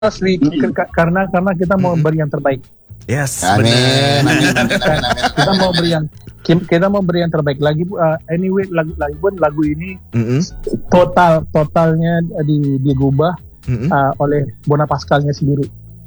Asli, karena kita mau beri yang terbaik. Yes, Amin, amin, amin, amin, amin. Kita mau beri yang terbaik lagi. Anyway, lagu ini Mm-mm. totalnya digubah oleh Bona Pascalnya sendiri.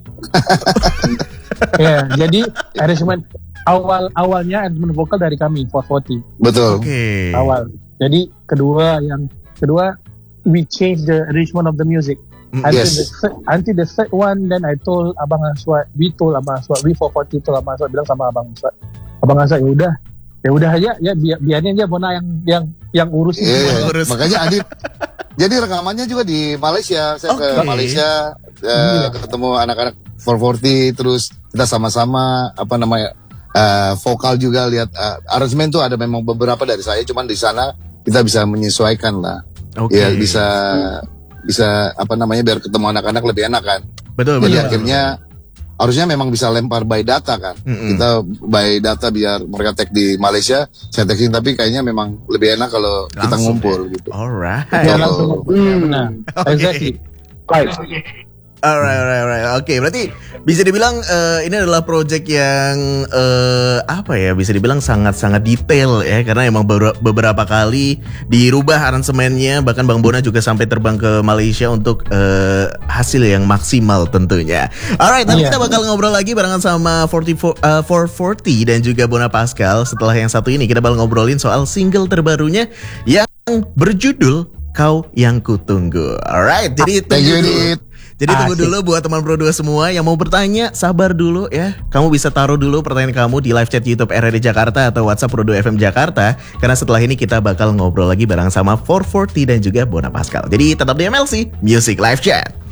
Ya, jadi arrangement awalnya arrangement vokal dari kami 440. Betul. Oke. Awal. Jadi kedua we change the arrangement of the music. Yes. Until the third one, then I told Abang Aswad, we 440 told Abang Aswad, bilang sama Abang Aswad, ya udah aja, ya biarin aja Bona yang urusin. Iya, Urus. makanya Adit. Jadi rekamannya juga di Malaysia. Saya ke Malaysia, ketemu anak-anak 440, terus kita sama-sama vokal juga lihat aransemen tuh ada memang beberapa dari saya, cuman di sana kita bisa menyesuaikan lah. Oke. Ya bisa biar ketemu anak-anak lebih enak kan. Betul. Jadi akhirnya harusnya memang bisa lempar by data kan. Kita by data biar mereka tag di Malaysia, saya tag tapi kayaknya memang lebih enak kalau kita Langsung ngumpul gitu. Alright. Ya, langsung. Nah, exactly. Alright. Oke, berarti bisa dibilang ini adalah project yang bisa dibilang sangat-sangat detail ya, karena emang beberapa kali dirubah aransemennya, bahkan Bang Bona juga sampai terbang ke Malaysia untuk hasil yang maksimal tentunya. Alright, nanti kita bakal ngobrol lagi barengan sama 440 dan juga Bona Pascal. Setelah yang satu ini kita bakal ngobrolin soal single terbarunya yang berjudul Kau Yang Kutunggu. Alright, jadi Thank you, Dit. Jadi tunggu dulu buat teman Pro 2 semua yang mau bertanya, sabar dulu ya. Kamu bisa taruh dulu pertanyaan kamu di live chat YouTube RRI Jakarta atau WhatsApp Pro 2 FM Jakarta. Karena setelah ini kita bakal ngobrol lagi bareng sama 440 dan juga Bona Pascal. Jadi tetap di MLC Music Live Chat.